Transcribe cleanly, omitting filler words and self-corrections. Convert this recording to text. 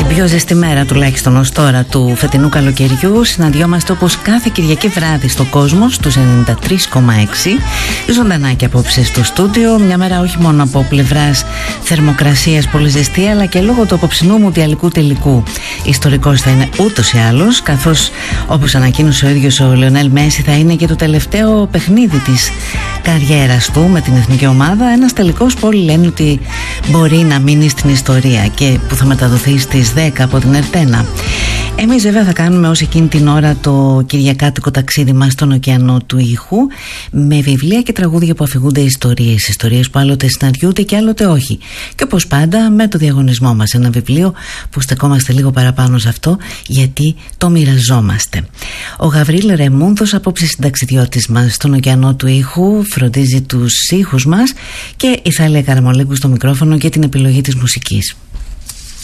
Στην πιο ζεστή μέρα τουλάχιστον ως τώρα του φετινού καλοκαιριού συναντιόμαστε όπως κάθε Κυριακή βράδυ στο κόσμο στους 93,6 ζωντανά και απόψε στο στούντιο. Μια μέρα όχι μόνο από πλευράς θερμοκρασίας πολύ ζεστή, αλλά και λόγω του απόψινού μουντιαλικού τελικού. Ιστορικός θα είναι ούτως ή άλλως, καθώς όπως ανακοίνωσε ο ίδιος ο Λεωνέλ Μέση θα είναι και το τελευταίο παιχνίδι της καριέρας του με την εθνική ομάδα. Ένας τελικός που όλοι λένε ότι μπορεί να μείνει στην ιστορία και που θα μεταδοθεί στις 10 από την Ερτένα. Εμείς βέβαια θα κάνουμε ως εκείνη την ώρα το κυριακάτικο ταξίδι μας στον ωκεανό του ήχου, με βιβλία και τραγούδια που αφηγούνται ιστορίες που άλλοτε συναντιούνται και άλλοτε όχι. Και όπως πάντα με το διαγωνισμό μας, ένα βιβλίο που στεκόμαστε λίγο παραπάνω σε αυτό γιατί το μοιραζόμαστε. Ο Γαβρίλ Ρεμούνδος, απόψε συνταξιδιώτης μας στον ωκεανό του ήχου, φροντίζει τους ήχους μας, και η Θάλια Καραμολέγκου στο μικρόφωνο και την επιλογή της μουσικής.